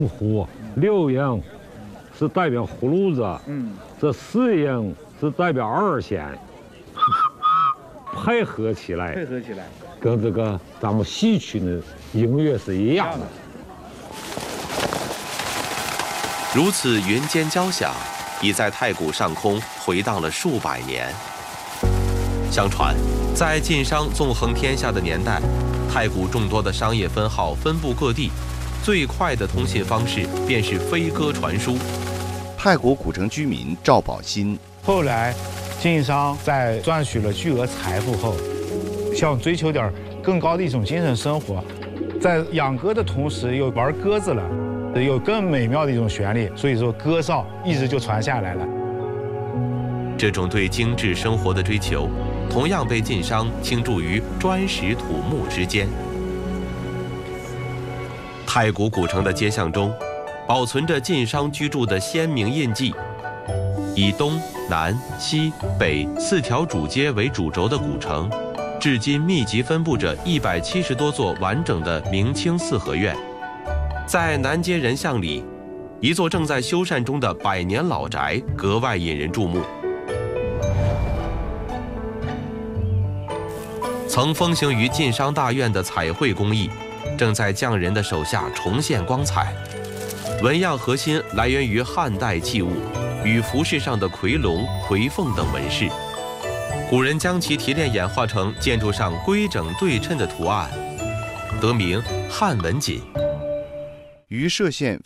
虎，6营是代表葫芦子，这4营是代表2线，配合起来，跟这个咱们戏曲的音乐是一样的。 如此云间交响，已在太谷上空回荡了数百年。相传，在晋商纵横天下的年代，太谷众多的商业分号分布各地，最快的通信方式便是飞鸽传书。 太谷古城居民赵宝新， 后来晋商在赚取了巨额财富后，想追求点更高的一种精神生活，在养鸽的同时又玩鸽子了，有更美妙的一种旋律，所以说歌哨一直就传下来了。 这种对精致生活的追求，同样被晋商倾注于砖石土木之间。太谷古城的街巷中，保存着晋商居住的鲜明印记。以东南西北4条主街为主轴的古城，至今密集分布着170多座完整的明清四合院。在南街人巷里，一座正在修缮中的100年老宅格外引人注目。曾风行于晋商大院的彩绘工艺，正在匠人的手下重现光彩。纹样核心来源于汉代器物与服饰上的夔龙、夔凤等纹饰，古人将其提炼演化成建筑上规整对称的图案，得名汉文锦。 于歙县